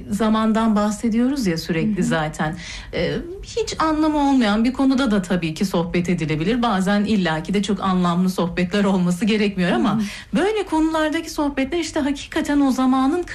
zamandan bahsediyoruz ya sürekli zaten. Hiç anlamı olmayan bir konuda da tabii ki sohbet edilebilir. Bazen illaki de çok anlamlı sohbetler olması gerekmiyor ama böyle konulardaki sohbetler işte hakikaten o zamanın